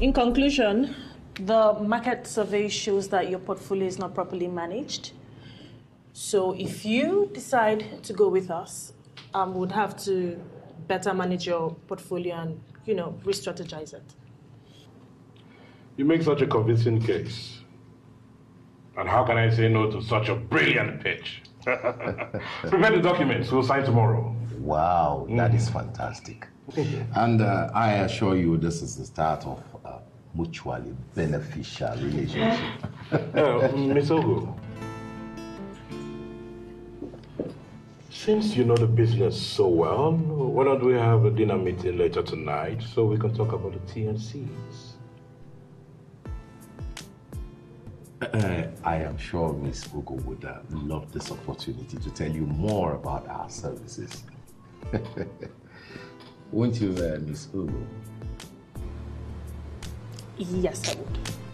In conclusion, the market survey shows that your portfolio is not properly managed. So if you decide to go with us, would have to better manage your portfolio and, re-strategize it. You make such a convincing case. And how can I say no to such a brilliant pitch? Prepare the documents. We'll sign tomorrow. Wow, that is fantastic. And I assure you this is the start of a mutually beneficial relationship. Miss Ogo, since you know the business so well, why don't we have a dinner meeting later tonight so we can talk about the T&Cs? I am sure Miss Ugo would love this opportunity to tell you more about our services. Won't you, Miss Ugo? Yes, I would.